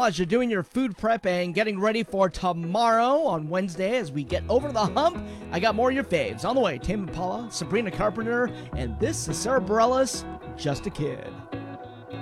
Well, as you're doing your food prep and getting ready for tomorrow on Wednesday as we get over the hump, I got more of your faves on the way. Tame Impala, Sabrina Carpenter, and this is Sarah Bareilles, Just a Kid.